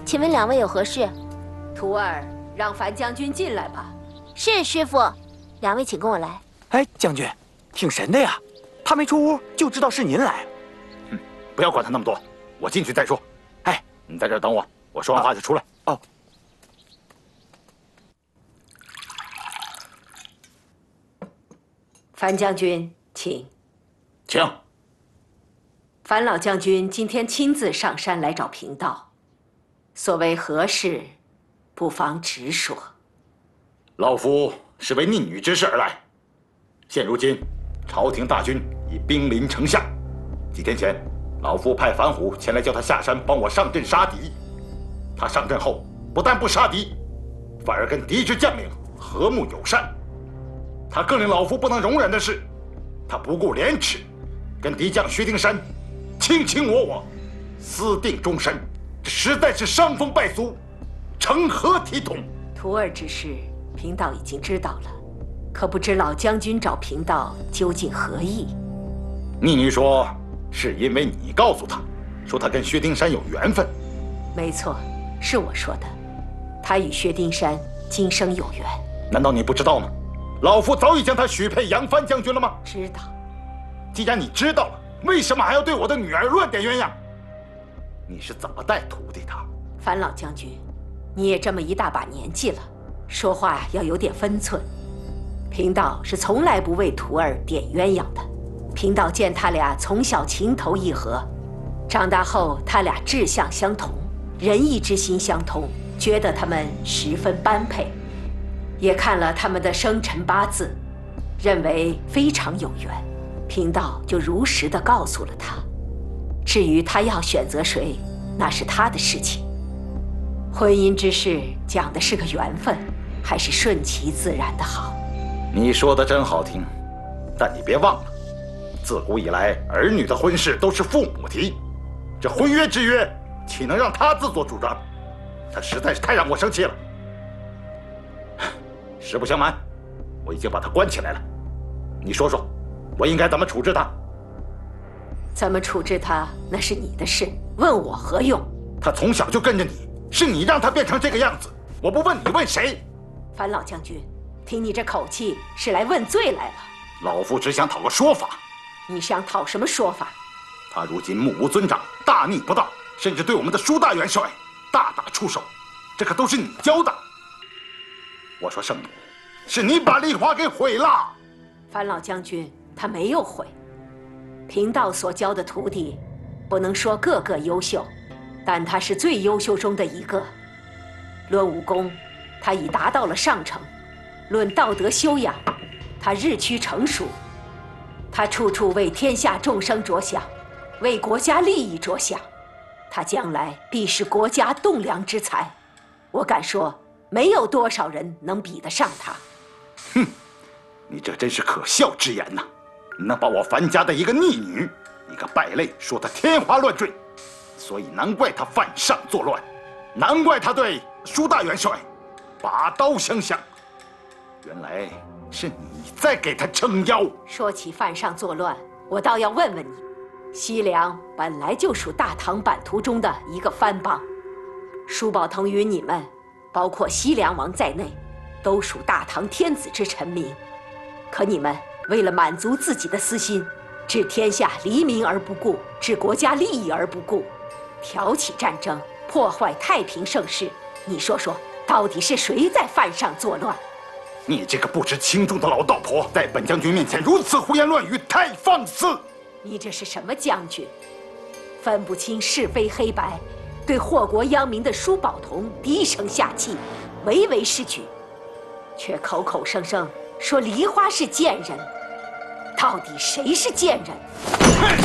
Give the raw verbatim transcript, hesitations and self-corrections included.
请问两位有何事？ 徒儿，让樊将军进来吧。 是师傅，两位请跟我来。 哎，将军，挺神的呀，他没出屋就知道是您来。 嗯，不要管他那么多，我进去再说。哎，你在这儿等我，我说完话就出来。 哦。哦樊将军，请。 请。 樊老将军今天亲自上山来找贫道，所谓何事，不妨直说。 老夫是为逆女之事而来。现如今，朝廷大军已兵临城下。几天前，老夫派樊虎前来叫他下山帮我上阵杀敌。他上阵后，不但不杀敌，反而跟敌之将领和睦友善。 他更令老夫不能容忍的是，他不顾廉耻，跟敌将薛丁山卿卿我我，私定终身，这实在是伤风败俗，成何体统？ 徒儿之事，贫道已经知道了，可不知老将军找贫道究竟何意？ 逆女说，是因为你告诉他，说他跟薛丁山有缘分。 没错，是我说的，他与薛丁山今生有缘。 难道你不知道吗？ 老夫早已将他许配杨帆将军了吗？ 知道。 既然你知道了，为什么还要对我的女儿乱点鸳鸯？你是怎么带徒弟的？ 樊老将军，你也这么一大把年纪了，说话要有点分寸。贫道是从来不为徒儿点鸳鸯的。贫道见他俩从小情投意合，长大后他俩志向相同，仁义之心相通，觉得他们十分般配。 也看了他们的生辰八字，认为非常有缘，贫道就如实的告诉了他。至于他要选择谁，那是他的事情。婚姻之事讲的是个缘分，还是顺其自然的好。 你说的真好听，但你别忘了，自古以来儿女的婚事都是父母提，这婚约之约岂能让他自作主张？他实在是太让我生气了。 实不相瞒，我已经把他关起来了。你说说，我应该怎么处置他？ 怎么处置他，那是你的事，问我何用？ 他从小就跟着你，是你让他变成这个样子。我不问你，问谁？ 樊老将军，听你这口气，是来问罪来了。 老夫只想讨个说法。 你想讨什么说法？ 他如今目无尊长，大逆不道，甚至对我们的舒大元帅大打出手，这可都是你教的。 我说圣母，是你把丽华给毁了。 樊老将军，他没有毁。贫道所教的徒弟，不能说个个优秀，但他是最优秀中的一个。论武功，他已达到了上乘；论道德修养，他日趋成熟。他处处为天下众生着想，为国家利益着想。他将来必是国家栋梁之才。我敢说。 没有多少人能比得上他。 哼，你这真是可笑之言呐！你能把我樊家的一个逆女、一个败类说得天花乱坠，所以难怪他犯上作乱，难怪他对舒大元帅拔刀相向。原来是你在给他撑腰。 说起犯上作乱，我倒要问问你，西凉本来就属大唐版图中的一个藩邦，舒宝腾与你们。 包括西凉王在内，都属大唐天子之臣民。可你们为了满足自己的私心，置天下黎民而不顾，置国家利益而不顾，挑起战争，破坏太平盛世。你说说，到底是谁在犯上作乱？ 你这个不知轻重的老道婆，在本将军面前如此胡言乱语，太放肆！ 你这是什么将军？分不清是非黑白。 对祸国殃民的舒宝同低声下气，唯唯是举，却口口声声说梨花是贱人，到底谁是贱人？